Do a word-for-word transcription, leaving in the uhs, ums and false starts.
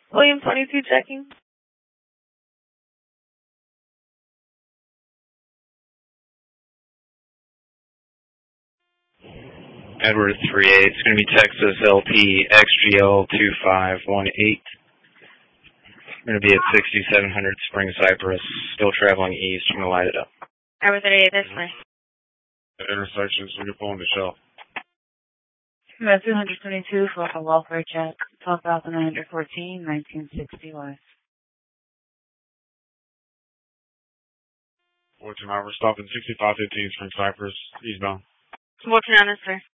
William twenty-two checking. Edward three eight, it's going to be Texas L P X G L two five one eight. Going to be at sixty-seven hundred Spring Cypress, still traveling east. I'm going to light it up. Edward thirty-eight, this way. The intersection, so you're pulling the shell. About two twenty-two for a welfare check. twelve thousand nine hundred fourteen, nineteen sixty west. fourteen hours, stopping sixty-five fifteen Spring Cypress, eastbound. Working on this, sir.